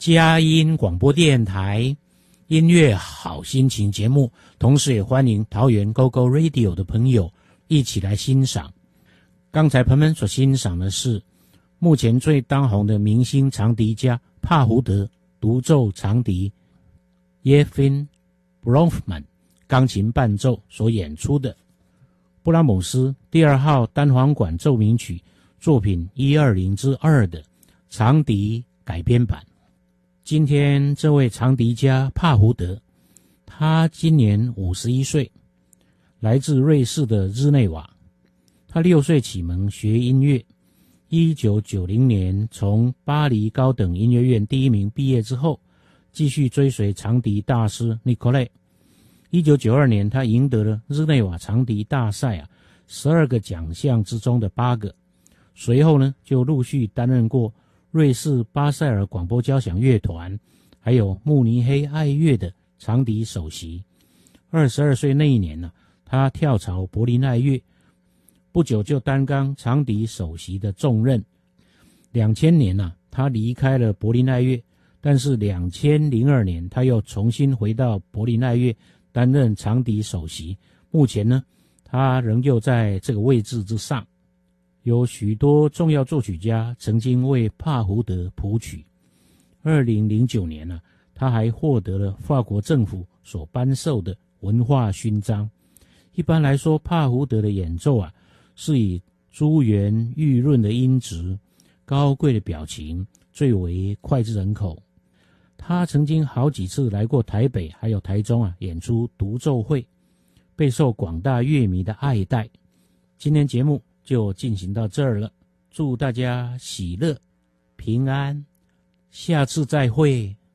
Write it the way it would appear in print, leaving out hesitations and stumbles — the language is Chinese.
佳音广播电台音乐好心情节目，同时也欢迎桃园 GoGo Radio 的朋友一起来欣赏。刚才朋友们所欣赏的是目前最当红的明星长笛家帕胡德独奏长笛 Yefim Bronfman 钢琴伴奏所演出的布拉姆斯第2号单簧管奏鸣曲作品120之2的长笛改编版。今天这位长笛家帕胡德，他今年51岁，来自瑞士的日内瓦。他6岁启蒙学音乐，1990年从巴黎高等音乐院第1名毕业之后，继续追随长笛大师 Nicolai。1992年他赢得了日内瓦长笛大赛12个奖项之中的8个，随后呢就陆续担任过瑞士巴塞尔广播交响乐团还有慕尼黑爱乐的长笛首席。22岁那一年他跳槽柏林爱乐，不久就担纲长笛首席的重任。2000年他离开了柏林爱乐，但是2002年他又重新回到柏林爱乐担任长笛首席。目前呢他仍旧在这个位置之上。有许多重要作曲家曾经为帕胡德谱曲。2009年他还获得了法国政府所颁授的文化勋章。一般来说，帕胡德的演奏是以珠圆玉润的音质、高贵的表情最为脍炙人口。他曾经好几次来过台北还有台中演出独奏会，备受广大乐迷的爱戴。今天节目就进行到这儿了，祝大家喜乐平安，下次再会。